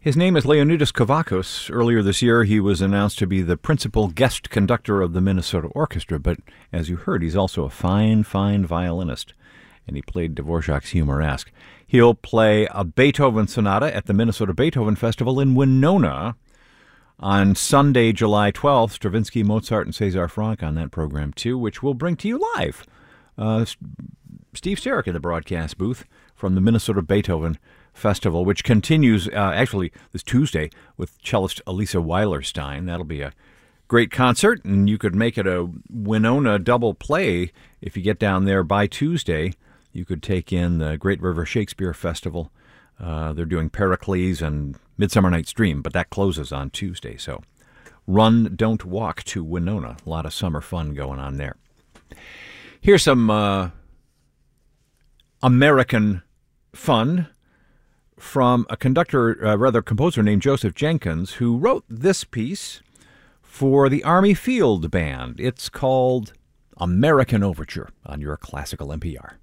His name is Leonidas Kavakos. Earlier this year, he was announced to be the principal guest conductor of the Minnesota Orchestra, but as you heard, he's also a fine, fine violinist, and he played Dvorak's Humoresque. He'll play a Beethoven sonata at the Minnesota Beethoven Festival in Winona on Sunday, July 12th. Stravinsky, Mozart, and César Franck on that program, too, which we'll bring to you live. Steve Sterrick in the broadcast booth from the Minnesota Beethoven Festival, which continues actually this Tuesday with cellist Elisa Weilerstein. That'll be a great concert, and you could make it a Winona double play if you get down there by Tuesday. You could take in the Great River Shakespeare Festival. They're doing Pericles and Midsummer Night's Dream, but that closes on Tuesday. So run, don't walk to Winona. A lot of summer fun going on there. Here's some American fun from a composer named Joseph Jenkins, who wrote this piece for the Army Field Band. It's called American Overture on your Classical NPR.